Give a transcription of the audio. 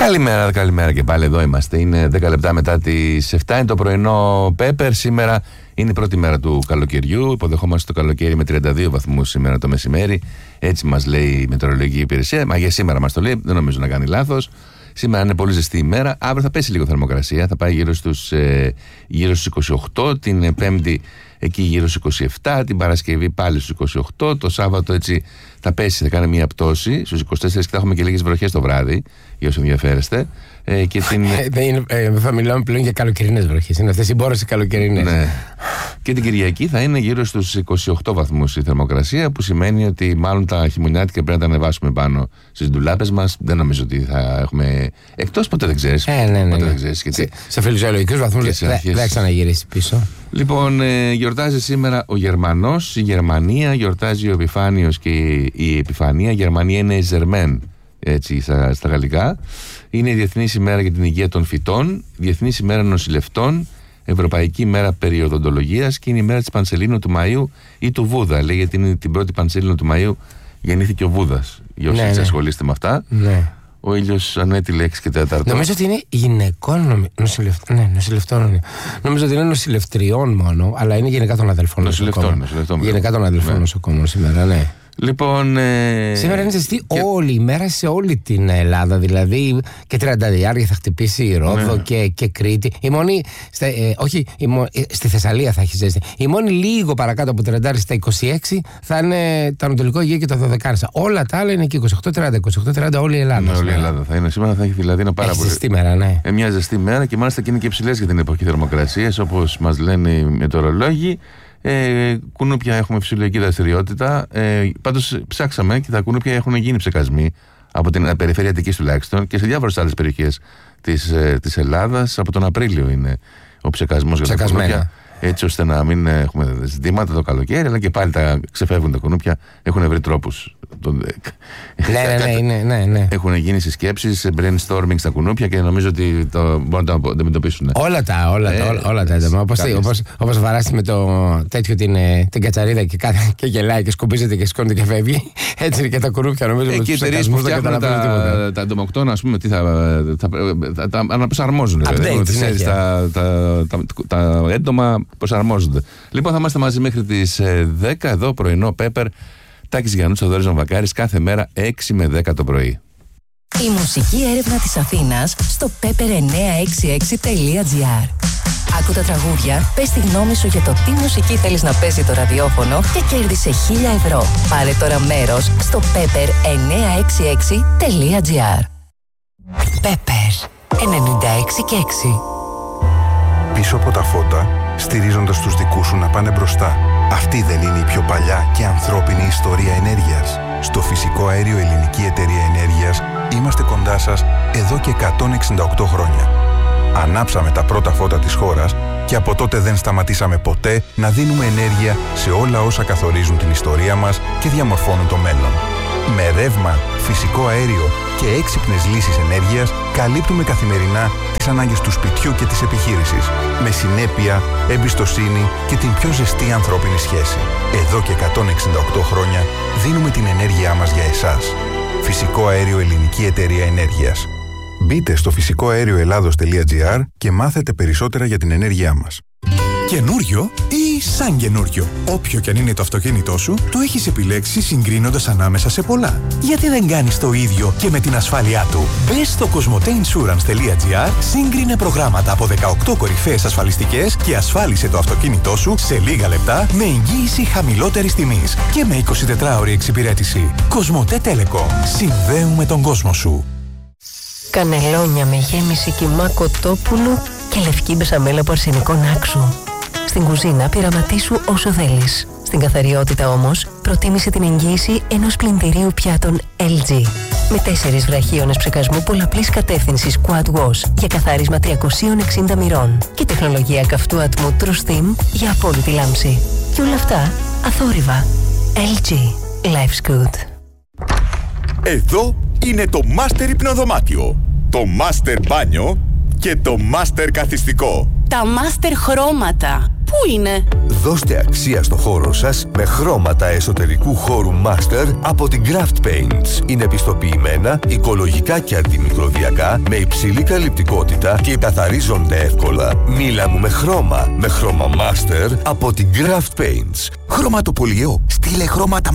Καλημέρα και πάλι εδώ είμαστε. Είναι 10 λεπτά μετά τις 7. Είναι το πρωινό Πέπερ. Σήμερα είναι η πρώτη μέρα του καλοκαιριού. Υποδεχόμαστε το καλοκαίρι με 32 βαθμούς σήμερα το μεσημέρι. Έτσι μας λέει η μετεωρολογική υπηρεσία. Μα για σήμερα μας το λέει, δεν νομίζω να κάνει λάθος. Σήμερα είναι πολύ ζεστή ημέρα. Αύριο θα πέσει λίγο θερμοκρασία. Θα πάει γύρω στους 28. Την Πέμπτη εκεί γύρω στους 27. Την Παρασκευή πάλι στους 28. Το Σάββατο έτσι θα πέσει, θα κάνει μια πτώση. Στους 24 και θα έχουμε και λίγες βροχές το βράδυ, για όσο ενδιαφέρεστε. Και θα μιλάμε πλέον για καλοκαιρινές βροχές. Είναι αυτές οι μπόρες οι καλοκαιρινές. Ναι. Και την Κυριακή θα είναι γύρω στους 28 βαθμούς η θερμοκρασία, που σημαίνει ότι μάλλον τα χειμωνιάτικα πρέπει να τα ανεβάσουμε πάνω στις ντουλάπες μας. Δεν νομίζω ότι θα έχουμε. Εκτός ποτέ δεν ξέρεις. Ναι. Δεν ξέρεις, γιατί σε φυσιολογικούς βαθμούς δεν θα ξαναγυρίσει πίσω. Λοιπόν, γιορτάζει σήμερα ο Γερμανός, η Γερμανία, γιορτάζει ο Επιφάνιος και η Επιφανία. Η Γερμανία είναι η Ζερμέν, έτσι στα γαλλικά. Είναι η Διεθνής ημέρα για την υγεία των φυτών, Διεθνής ημέρα νοσηλευτών, Ευρωπαϊκή ημέρα περιοδοντολογίας και είναι η μέρα της Πανσελίνου του Μαΐου ή του Βούδα. Λέει γιατί είναι την πρώτη Πανσελίνου του Μαΐου γεννήθηκε ο Βούδας. Για όσοι ασχολείστε με αυτά. Ναι. Ο ήλιος ανέτη λέξη και τέταρτο. Νομίζω ότι είναι γυναικών νοσηλευτών. Νομίζω ότι είναι νοσηλευτριών μόνο, αλλά είναι γενικά των αδελφών νοσοκόμων. Γενικά των αδελφών νοσοκόμων σήμερα, ναι. Λοιπόν, σήμερα είναι ζεστή όλη η μέρα σε όλη την Ελλάδα. Δηλαδή και 30 θα χτυπήσει η Ρόδο και Κρήτη. Η μόνη. Στη Θεσσαλία θα έχει ζέστη. Η μόνη λίγο παρακάτω από 30 στα 26 θα είναι το Ανατολικό Αιγαίο και το Δωδεκάνησα. Όλα τα άλλα είναι εκεί 28-30, όλη η Ελλάδα. Ναι, όλη η Ελλάδα θα είναι. Σήμερα θα έχει δηλαδή ένα πάρα πολύ. Ζεστή μέρα, ναι. Μια ζεστή μέρα και μάλιστα και είναι και υψηλές για την εποχή θερμοκρασίας, όπως μας λένε οι μετεωρολόγοι. Κουνούπια έχουμε φυσιολογική δραστηριότητα. Πάντως ψάξαμε και τα κουνούπια έχουν γίνει ψεκασμοί από την περιφέρεια Αττικής τουλάχιστον και σε διάφορες άλλες περιοχές της Ελλάδας. Από τον Απρίλιο είναι ο ψεκασμός για τα κουνούπια. Έτσι ώστε να μην έχουμε ζητήματα το καλοκαίρι, αλλά και πάλι τα ξεφεύγουν τα κουνούπια. Έχουν βρει τρόπους. Ναι. Έχουν γίνει συσκέψεις, brainstorming στα κουνούπια και νομίζω ότι μπορούν να το αντιμετωπίσουν. Όλα τα έντομα. Όπως βαράσει με το τέτοιο την κατσαρίδα και γελάει και σκουπίζεται και σηκώνεται και φεύγει. Έτσι είναι και τα κουνούπια, νομίζω. Και οι εταιρείες που φτιάχνουν τα εντομοκτώνα, ας πούμε, θα αναπροσαρμόζουν. Τα έντομα προσαρμόζονται. Λοιπόν, θα είμαστε μαζί μέχρι τις 10 εδώ, πρωινό Πέπερ. Τάκης Γιαννούτς, ο Δόρης Βακάρης, κάθε μέρα 6 με 10 το πρωί. Η μουσική έρευνα της Αθήνας στο pepper966.gr. Άκου τα τραγούδια, πες τη γνώμη σου για το τι μουσική θέλεις να παίζει το ραδιόφωνο και κέρδισε 1.000 ευρώ. Πάρε τώρα μέρος στο pepper966.gr. Pepper 96 και 6. Πίσω από τα φώτα, στηρίζοντας τους δικούς σου να πάνε μπροστά. Αυτή δεν είναι η πιο παλιά και ανθρώπινη ιστορία ενέργειας? Στο Φυσικό Αέριο Ελληνική Εταιρεία Ενέργειας είμαστε κοντά σας εδώ και 168 χρόνια. Ανάψαμε τα πρώτα φώτα της χώρας και από τότε δεν σταματήσαμε ποτέ να δίνουμε ενέργεια σε όλα όσα καθορίζουν την ιστορία μας και διαμορφώνουν το μέλλον. Με ρεύμα, φυσικό αέριο και έξυπνες λύσεις ενέργειας καλύπτουμε καθημερινά τις ανάγκες του σπιτιού και της επιχείρησης. Με συνέπεια, εμπιστοσύνη και την πιο ζεστή ανθρώπινη σχέση. Εδώ και 168 χρόνια δίνουμε την ενέργειά μας για εσάς. Φυσικό Αέριο Ελληνική Εταιρεία Ενέργειας. Μπείτε στο φυσικοαέρioελλάδος.gr και μάθετε περισσότερα για την ενέργειά μας. Καινούριο ή σαν καινούριο? Όποιο και αν είναι το αυτοκίνητό σου, το έχεις επιλέξει συγκρίνοντας ανάμεσα σε πολλά. Γιατί δεν κάνεις το ίδιο και με την ασφάλειά του? Μπες στο cosmoteinsurance.gr, σύγκρινε προγράμματα από 18 κορυφαίες ασφαλιστικές και ασφάλισε το αυτοκίνητό σου σε λίγα λεπτά με εγγύηση χαμηλότερης τιμής και με 24ωρη εξυπηρέτηση. Κοσμοτέ Telecom. Συνδέουμε τον κόσμο σου. Κανελόνια με γέμιση κιμά κοτόπουλου και λευκή μπεσαμέλα από αρσενικό άξου. Στην κουζίνα πειραματίσου όσο θέλεις. Στην καθαριότητα όμως, προτίμησε την εγγύηση ενός πλυντηρίου πιάτων LG. Με 4 βραχίονες ψεκασμού πολλαπλής κατεύθυνσης Quad Wash για καθάρισμα 360 μοιρών και τεχνολογία καυτού ατμού True Steam για απόλυτη λάμψη. Και όλα αυτά αθόρυβα. LG. Life's good. Εδώ είναι το Master Υπνοδωμάτιο, το Master Μπάνιο και το Master Καθιστικό. Τα Master Χρώματα. Πού είναι? Δώστε αξία στο χώρο σας με χρώματα εσωτερικού χώρου Master από την Craft Paints. Είναι πιστοποιημένα, οικολογικά και αντιμικροβιακά, με υψηλή καλυπτικότητα και καθαρίζονται εύκολα. Μίλα μου με χρώμα Master από την Craft Paints. Χρωματοπολιό. Στείλε χρώματα